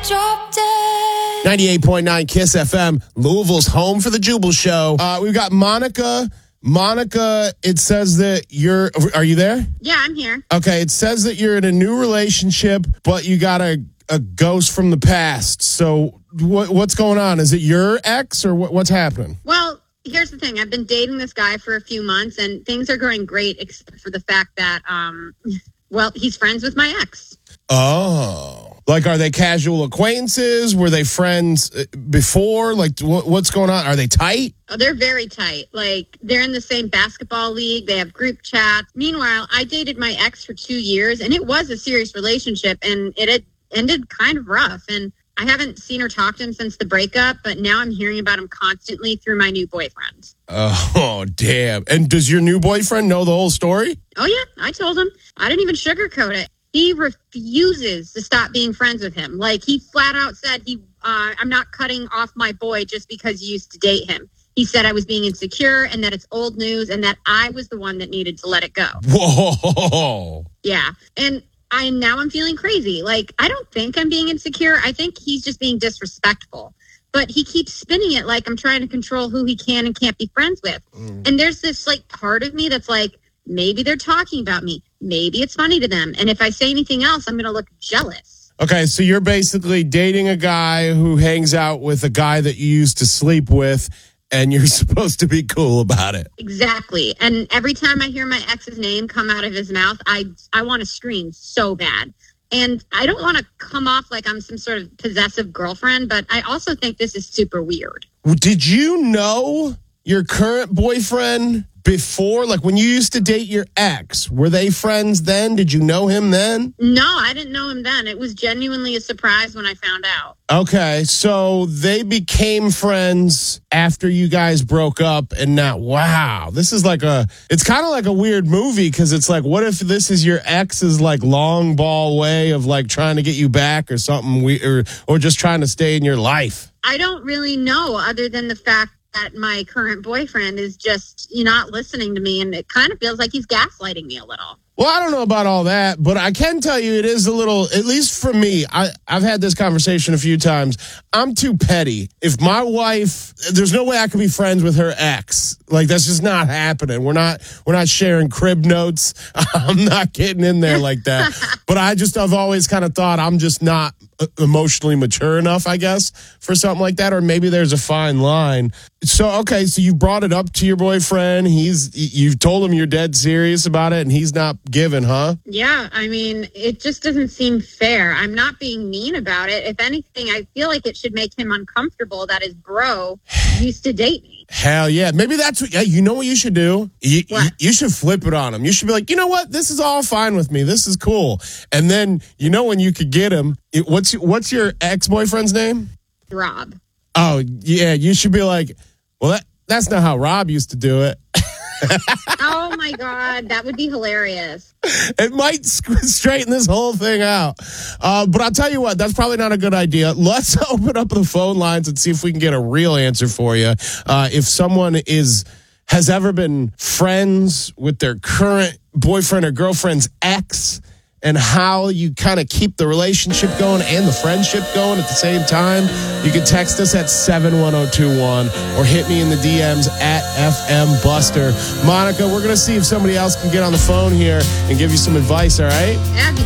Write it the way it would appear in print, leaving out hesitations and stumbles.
Drop dead. 98.9 KISS FM, Louisville's home for the Jubal Show. We've got Monica. Monica, it says that are you there? Yeah, I'm here. Okay, it says that you're in a new relationship, but you got a ghost from the past. So what's going on? Is it your ex or what's happening? Well, here's the thing. I've been dating this guy for a few months, and things are going great, except for the fact that, he's friends with my ex. Oh. Like, are they casual acquaintances? Were they friends before? Like, what's going on? Are they tight? Oh, they're very tight. Like, they're in the same basketball league. They have group chats. Meanwhile, I dated my ex for 2 years, and it was a serious relationship, and it had ended kind of rough. And I haven't seen or talked to him since the breakup, but now I'm hearing about him constantly through my new boyfriend. Oh, damn. And does your new boyfriend know the whole story? Oh, yeah. I told him. I didn't even sugarcoat it. He refuses to stop being friends with him. Like, he flat out said, I'm not cutting off my boy just because you used to date him. He said I was being insecure and that it's old news and that I was the one that needed to let it go. Whoa. Yeah. And now I'm feeling crazy. Like, I don't think I'm being insecure. I think he's just being disrespectful. But he keeps spinning it like I'm trying to control who he can and can't be friends with. And there's this, like, part of me that's like, maybe they're talking about me. Maybe it's funny to them. And if I say anything else, I'm going to look jealous. Okay, so you're basically dating a guy who hangs out with a guy that you used to sleep with, and you're supposed to be cool about it. Exactly. And every time I hear my ex's name come out of his mouth, I want to scream so bad. And I don't want to come off like I'm some sort of possessive girlfriend, but I also think this is super weird. Did you know your current boyfriend before? Like, when you used to date your ex, were they friends then? Did you know him then? No, I didn't know him then. It was genuinely a surprise when I found out. Okay, so they became friends after you guys broke up, and now, wow, this is like it's kind of like a weird movie, because it's like, what if this is your ex's like long ball way of like trying to get you back or something weird, or just trying to stay in your life? I don't really know, other than the fact that my current boyfriend is just not listening to me, and it kind of feels like he's gaslighting me a little. Well, I don't know about all that, but I can tell you it is a little, at least for me, I've had this conversation a few times. I'm too petty. If my wife, there's no way I could be friends with her ex. Like, that's just not happening. We're not sharing crib notes. I'm not getting in there like that. But I've always kind of thought I'm just not emotionally mature enough, I guess, for something like that. Or maybe there's a fine line. So, okay, so you brought it up to your boyfriend. You've told him you're dead serious about it, and he's not giving, huh? Yeah, I mean, it just doesn't seem fair. I'm not being mean about it. If anything, I feel like it should make him uncomfortable that his bro used to date me. Hell yeah. Maybe that's what, you know what you should do? You should flip it on him. You should be like, you know what? This is all fine with me. This is cool. And then, when you could get him, what's your ex-boyfriend's name? Rob. Oh, yeah. You should be like, well, that's not how Rob used to do it. Oh my God, that would be hilarious. It might straighten this whole thing out. But I'll tell you what, that's probably not a good idea. Let's open up the phone lines and see if we can get a real answer for you. If someone has ever been friends with their current boyfriend or girlfriend's ex, and how you kind of keep the relationship going and the friendship going at the same time, you can text us at 71021 or hit me in the DMs at FM Buster. Monica, we're going to see if somebody else can get on the phone here and give you some advice, all right? That'd be